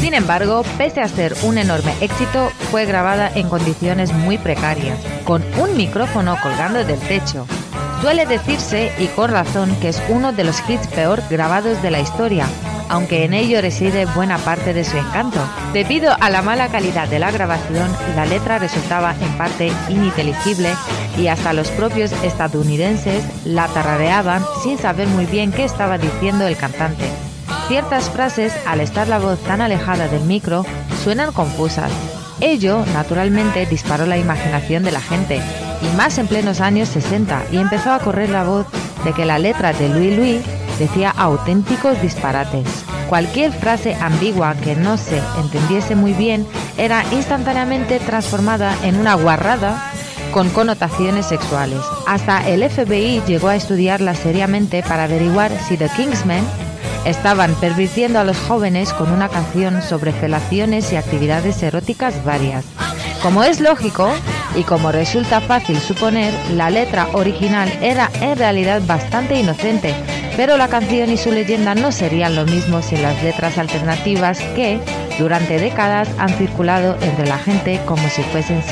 Sin embargo, pese a ser un enorme éxito, fue grabada en condiciones muy precarias, con un micrófono colgando del techo. Suele decirse, y con razón, que es uno de los hits peor grabados de la historia, aunque en ello reside buena parte de su encanto. Debido a la mala calidad de la grabación, la letra resultaba en parte ininteligible y hasta los propios estadounidenses la tarareaban sin saber muy bien qué estaba diciendo el cantante. Ciertas frases, al estar la voz tan alejada del micro, suenan confusas. Ello, naturalmente, disparó la imaginación de la gente, y más en plenos años 60, y empezó a correr la voz de que la letra de Louie Louie decía auténticos disparates. Cualquier frase ambigua que no se entendiese muy bien era instantáneamente transformada en una guarrada con connotaciones sexuales. Hasta el FBI llegó a estudiarla seriamente para averiguar si The Kingsmen estaban pervirtiendo a los jóvenes con una canción sobre felaciones y actividades eróticas varias. Como es lógico, y como resulta fácil suponer, la letra original era en realidad bastante inocente, pero la canción y su leyenda no serían lo mismo sin las letras alternativas que, durante décadas, han circulado entre la gente como si fuesen